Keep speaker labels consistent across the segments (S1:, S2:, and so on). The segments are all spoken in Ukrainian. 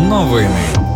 S1: Новини.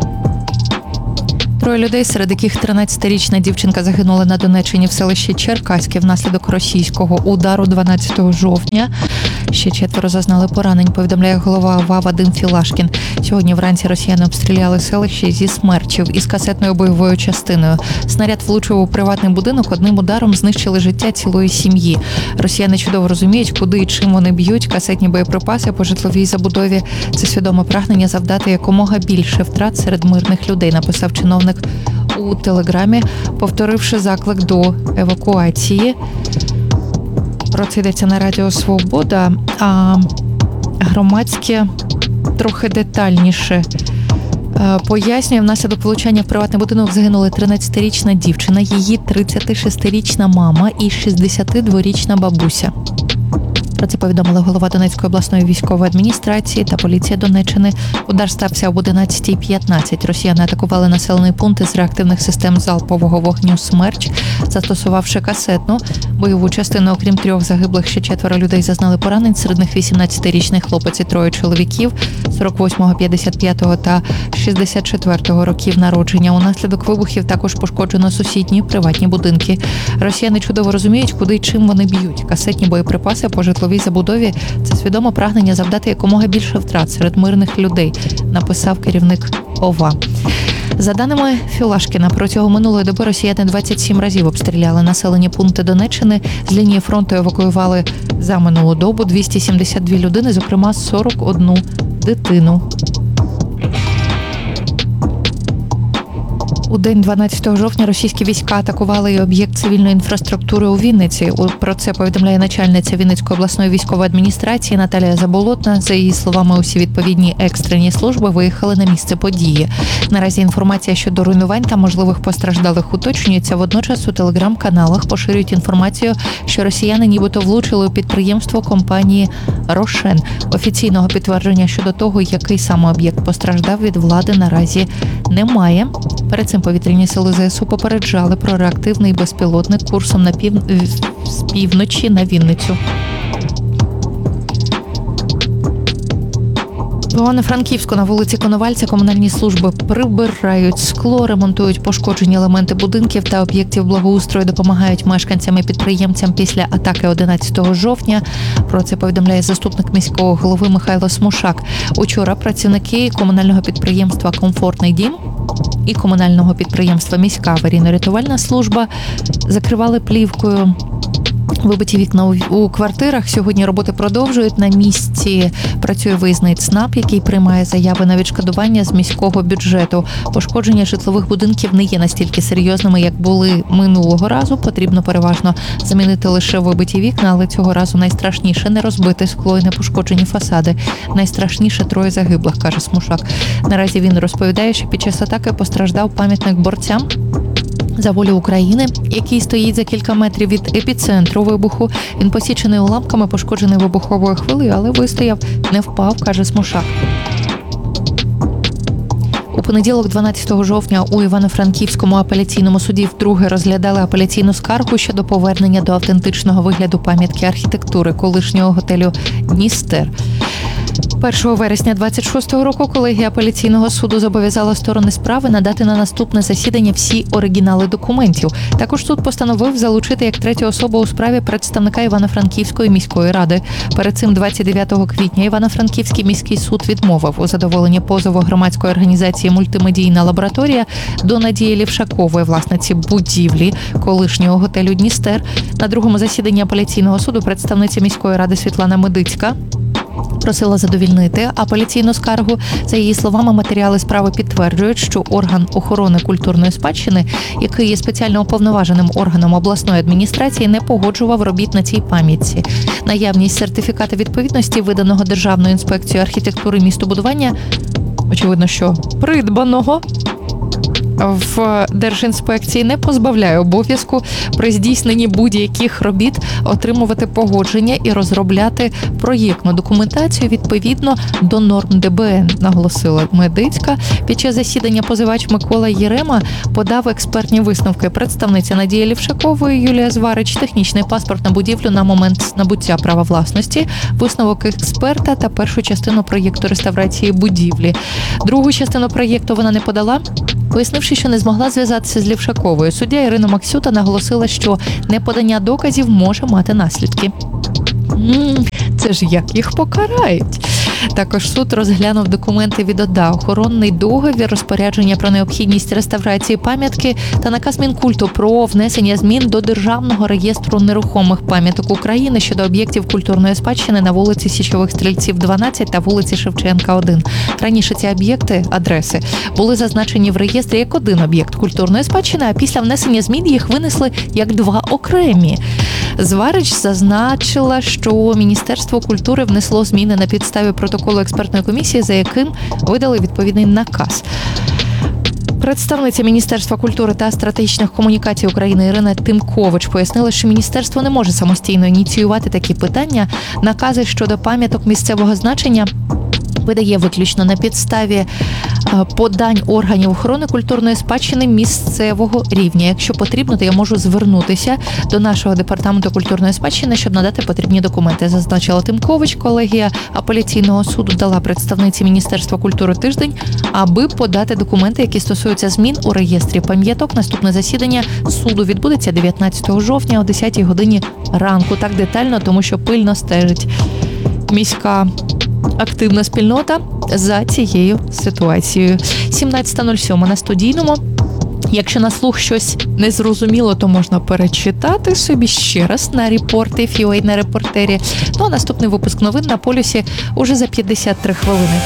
S2: Троє людей, серед яких 13-річна дівчинка загинула на Донеччині в селищі Черкаське внаслідок російського удару 12 жовтня. Ще 4 зазнали поранень, повідомляє голова ОВА Вадим Філашкін. Сьогодні вранці росіяни обстріляли селище зі смерчів із касетною бойовою частиною. Снаряд влучив у приватний будинок, одним ударом знищили життя цілої сім'ї. Росіяни чудово розуміють, куди і чим вони б'ють. Касетні боєприпаси по житловій забудові – це свідоме прагнення завдати якомога більше втрат серед мирних людей, написав чиновник у Телеграмі, повторивши заклик до евакуації. Про це йдеться на Радіо Свобода, а громадське трохи детальніше пояснює, внаслідок влучання в приватний будинок загинула 13-річна дівчина, її 36-річна мама і 62-річна бабуся. Про це повідомила голова Донецької обласної військової адміністрації та поліція Донеччини. Удар стався об 11:15. Росіяни атакували населений пункт із реактивних систем залпового вогню «Смерч», застосувавши касетну бойову частину. Окрім 3 загиблих, ще 4 людей зазнали поранень. Серед них 18-річний хлопець і 3 чоловіків 48-го, 55-го та 64-го років народження. Унаслідок вибухів також пошкоджено сусідні приватні будинки. Росіяни чудово розуміють, куди і чим вони б'ють. Касетні боєприпаси по житловій забудові – це свідоме прагнення завдати якомога більше втрат серед мирних людей, написав керівник ОВА. За даними Філашкіна, протягом минулої доби росіяни 27 разів обстріляли населені пункти Донеччини. З лінії фронту евакуювали за минулу добу 272 людини, зокрема 41 дитину. У день 12 жовтня російські війська атакували і об'єкт цивільної інфраструктури у Вінниці. Про це повідомляє начальниця Вінницької обласної військової адміністрації Наталія Заболотна. За її словами, усі відповідні екстрені служби виїхали на місце події. Наразі інформація щодо руйнувань та можливих постраждалих уточнюється. Водночас у телеграм-каналах поширюють інформацію, що росіяни нібито влучили у підприємство компанії «Рошен». Офіційного підтвердження щодо того, який саме об'єкт постраждав, від влади наразі немає. Перед цим повітряні сили ЗСУ попереджали про реактивний безпілотник курсом з півночі на Вінницю. В Івано-Франківську на вулиці Коновальця комунальні служби прибирають скло, ремонтують пошкоджені елементи будинків та об'єктів благоустрою, допомагають мешканцям і підприємцям після атаки 11 жовтня. Про це повідомляє заступник міського голови Михайло Смушак. Учора працівники комунального підприємства «Комфортний дім» і комунального підприємства «Міська аварійно-рятувальна служба» закривали плівкою вибиті вікна у квартирах. Сьогодні роботи продовжують. На місці працює виїзний ЦНАП, який приймає заяви на відшкодування з міського бюджету. Пошкодження житлових будинків не є настільки серйозними, як були минулого разу. Потрібно переважно замінити лише вибиті вікна, але цього разу найстрашніше – не розбите скло і не пошкоджені фасади. Найстрашніше – 3 загиблих, каже Смушак. Наразі він розповідає, що під час атаки постраждав пам'ятник борцям за волю України, який стоїть за кілька метрів від епіцентру вибуху. Він посічений уламками, пошкоджений вибуховою хвилею, але вистояв, не впав, каже Смушак. У понеділок, 12 жовтня, у Івано-Франківському апеляційному суді вдруге розглядали апеляційну скаргу щодо повернення до автентичного вигляду пам'ятки архітектури колишнього готелю «Дністер». 1 вересня 26-го року колегія апеляційного суду зобов'язала сторони справи надати на наступне засідання всі оригінали документів. Також суд постановив залучити як третю особу у справі представника Івано-Франківської міської ради. Перед цим 29 квітня Івано-Франківський міський суд відмовив у задоволенні позову громадської організації «Мультимедійна лабораторія» до Надії Лівшакової, власниці будівлі колишнього готелю «Дністер». На другому засіданні апеляційного суду представниця міської ради Світлана Медицька просила задовільнити апеляційну скаргу. За її словами, матеріали справи підтверджують, що орган охорони культурної спадщини, який є спеціально уповноваженим органом обласної адміністрації, не погоджував робіт на цій пам'ятці. Наявність сертифіката відповідності, виданого Державною інспекцією архітектури і містобудування, очевидно, що придбаного, в Держінспекції не позбавляє обов'язку при здійсненні будь-яких робіт отримувати погодження і розробляти проєктну документацію відповідно до норм ДБН, наголосила Медицька. Під час засідання позивач Микола Єрема подав експертні висновки представниці Надії Лівшакової, Юлія Зварич, технічний паспорт на будівлю на момент набуття права власності, висновок експерта та першу частину проєкту реставрації будівлі. Другу частину проєкту вона не подала, пояснивши, що не змогла зв'язатися з Лівшаковою. Суддя Ірина Максюта наголосила, що неподання доказів може мати наслідки. Це ж як їх покарають? Також суд розглянув документи від ОДА, охоронний договір, розпорядження про необхідність реставрації пам'ятки та наказ Мінкульту про внесення змін до Державного реєстру нерухомих пам'яток України щодо об'єктів культурної спадщини на вулиці Січових Стрільців, 12 та вулиці Шевченка, 1. Раніше ці об'єкти, адреси, були зазначені в реєстрі як один об'єкт культурної спадщини, а після внесення змін їх винесли як два окремі. Зварич зазначила, що Міністерство культури внесло зміни на підставі протоколу експертної комісії, за яким видали відповідний наказ. Представниця Міністерства культури та стратегічних комунікацій України Ірина Тимкович пояснила, що міністерство не може самостійно ініціювати такі питання. Накази щодо пам'яток місцевого значення видає виключно на підставі подань органів охорони культурної спадщини місцевого рівня. Якщо потрібно, то я можу звернутися до нашого департаменту культурної спадщини, щоб надати потрібні документи, зазначила Тимкович. Колегія апеляційного суду дала представниці Міністерства культури тиждень, аби подати документи, які стосуються змін у реєстрі пам'яток. Наступне засідання суду відбудеться 19 жовтня о 10 годині ранку. Так детально, тому що пильно стежить міська активна спільнота за цією ситуацією. 17:07 на Студійному. Якщо на слух щось незрозуміло, то можна перечитати собі ще раз на репорти FUA на репортері. Ну а наступний випуск новин на полюсі уже за 53 хвилини.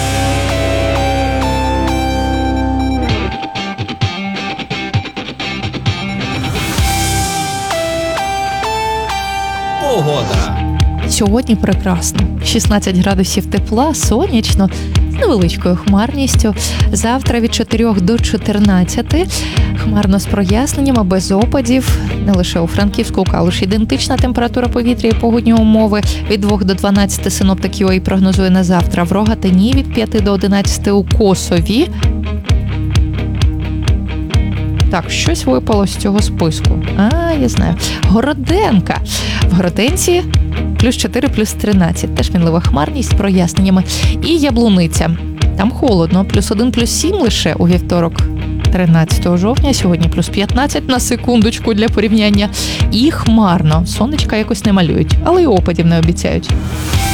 S1: Погода.
S2: Сьогодні прекрасно. 16 градусів тепла, сонячно, з невеличкою хмарністю. Завтра від 4 до 14. Хмарно з проясненнями, без опадів. Не лише у Франківську, у Калуші ідентична температура повітря і погодні умови. Від 2 до 12 синоптик UA прогнозує на завтра. В Рогатині від 5 до 11 у Косові. Так, щось випало з цього списку. Я знаю. Городенка. В Городенці плюс 4, плюс 13. Теж мінлива хмарність з проясненнями. І Яблуниця. Там холодно. Плюс 1, плюс 7 лише у вівторок 13 жовтня. Сьогодні плюс 15 на секундочку для порівняння. І хмарно. Сонечка якось не малюють. Але й опадів не обіцяють.